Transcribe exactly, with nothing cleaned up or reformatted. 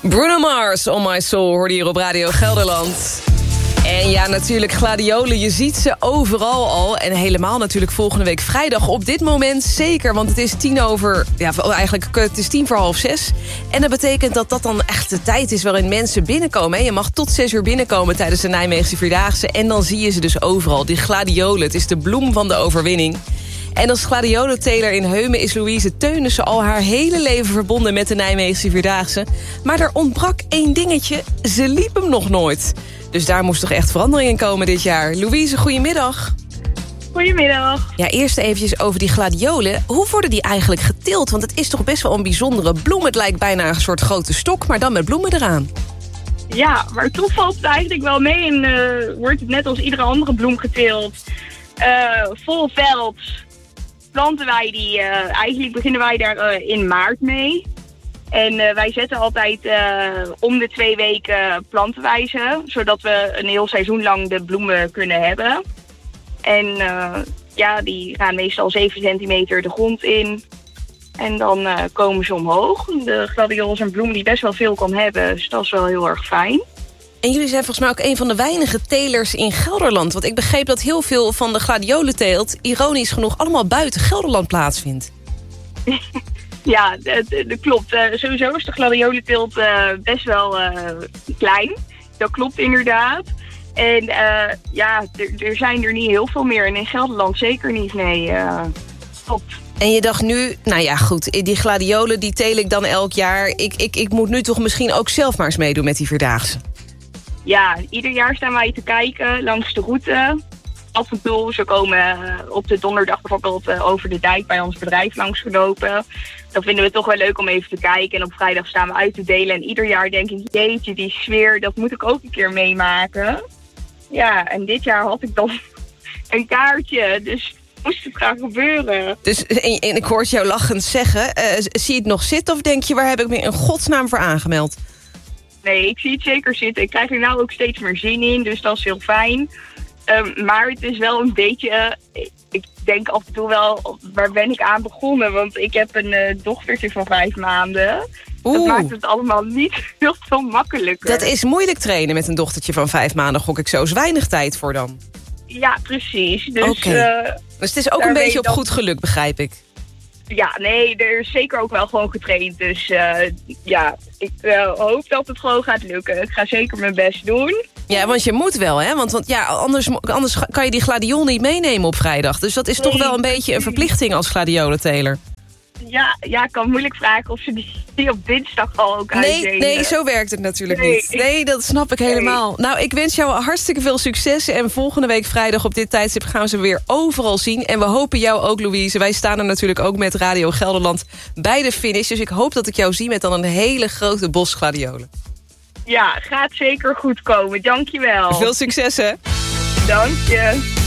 Bruno Mars, On My Soul, hoorde hier op Radio Gelderland. En ja, natuurlijk gladiolen, je ziet ze overal al. En helemaal natuurlijk volgende week vrijdag. Op dit moment zeker, want het is tien over... Ja, eigenlijk het is tien voor half zes. En dat betekent dat dat dan echt de tijd is waarin mensen binnenkomen. Hè? Je mag tot zes uur binnenkomen tijdens de Nijmeegse Vierdaagse. En dan zie je ze dus overal, die gladiolen. Het is de bloem van de overwinning. En als gladiolenteler in Heumen is Louise Teunissen al haar hele leven verbonden met de Nijmeegse Vierdaagse. Maar er ontbrak één dingetje, ze liep hem nog nooit. Dus daar moest toch echt verandering in komen dit jaar. Louise, goedemiddag. Goedemiddag. Ja, eerst eventjes over die gladiolen. Hoe worden die eigenlijk geteeld? Want het is toch best wel een bijzondere bloem. Het lijkt bijna een soort grote stok, maar dan met bloemen eraan. Ja, maar toch valt het eigenlijk wel mee en uh, wordt het net als iedere andere bloem geteeld. Uh, vol veld planten wij die, uh, eigenlijk beginnen wij daar uh, in maart mee. En uh, wij zetten altijd uh, om de twee weken planten wij ze, zodat we een heel seizoen lang de bloemen kunnen hebben. En uh, ja, die gaan meestal zeven centimeter de grond in. En dan uh, komen ze omhoog. De gladiool is een bloem die best wel veel kan hebben, dus dat is wel heel erg fijn. En jullie zijn volgens mij ook een van de weinige telers in Gelderland. Want ik begreep dat heel veel van de gladiolenteelt, ironisch genoeg, allemaal buiten Gelderland plaatsvindt. Ja, dat klopt. Uh, sowieso is de gladiolenteelt uh, best wel uh, klein. Dat klopt inderdaad. En uh, ja, er zijn er niet heel veel meer. En in Gelderland zeker niet, nee. Uh, klopt. En je dacht nu, nou ja goed, die gladiolen die teel ik dan elk jaar. Ik, ik, ik moet nu toch misschien ook zelf maar eens meedoen met die Vierdaagse. Ja, ieder jaar staan wij te kijken langs de route. Af en toe, ze komen uh, op de donderdag bijvoorbeeld uh, over de dijk bij ons bedrijf langsgelopen. Dan vinden we het toch wel leuk om even te kijken. En op vrijdag staan we uit te delen. En ieder jaar denk ik, jeetje, die sfeer, dat moet ik ook een keer meemaken. Ja, en dit jaar had ik dan een kaartje, dus moest het gaan gebeuren. Dus, en, en ik hoorde jou lachend zeggen, uh, zie je het nog zitten of denk je, waar heb ik me in godsnaam voor aangemeld? Nee, ik zie het zeker zitten. Ik krijg er nou ook steeds meer zin in, dus dat is heel fijn. Um, maar het is wel een beetje, uh, ik denk af en toe wel, waar ben ik aan begonnen? Want ik heb een uh, dochtertje van vijf maanden. Oeh. Dat maakt het allemaal niet heel veel makkelijker. Dat is moeilijk trainen met een dochtertje van vijf maanden, gok ik zo. Is weinig tijd voor dan. Ja, precies. Dus, okay. uh, dus het is ook een beetje op dan goed geluk, begrijp ik. Ja, nee, er is zeker ook wel gewoon getraind. Dus uh, ja, ik uh, hoop dat het gewoon gaat lukken. Ik ga zeker mijn best doen. Ja, want je moet wel, hè? Want, want ja, anders, anders kan je die gladiool niet meenemen op vrijdag. Dus dat is nee, toch wel een beetje een verplichting als gladiolenteler. Ja, ja, ik kan moeilijk vragen of ze die, die op dinsdag al ook nee, uitdelen. Nee, zo werkt het natuurlijk nee. niet. Nee, dat snap ik helemaal. Nee. Nou, ik wens jou hartstikke veel succes. En volgende week vrijdag op dit tijdstip gaan we ze weer overal zien. En we hopen jou ook, Louise. Wij staan er natuurlijk ook met Radio Gelderland bij de finish. Dus ik hoop dat ik jou zie met dan een hele grote bos gladiolen. Ja, gaat zeker goed komen. Dank je wel. Veel succes, hè? Dank je.